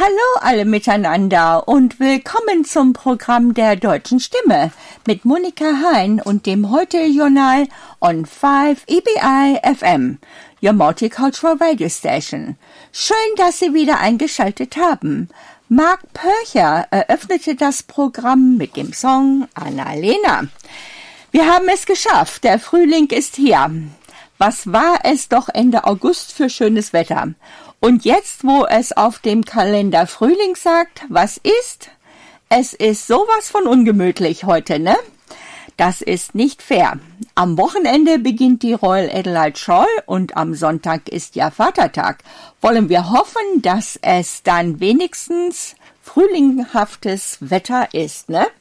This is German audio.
Hallo alle miteinander und willkommen zum Programm der Deutschen Stimme mit Monika Hein und dem Heute-Journal on 5 EBI FM, your multicultural radio station. Schön, dass Sie wieder eingeschaltet haben. Mark Pörcher eröffnete das Programm mit dem Song Annalena. Wir haben es geschafft, der Frühling ist hier. Was war es doch Ende August für schönes Wetter? Und jetzt, wo es auf dem Kalender Frühling sagt, was ist? Es ist sowas von ungemütlich heute, ne? Das ist nicht fair. Am Wochenende beginnt die Royal Adelaide Show und am Sonntag ist ja Vatertag. Wollen wir hoffen, dass es dann wenigstens frühlinghaftes Wetter ist, ne?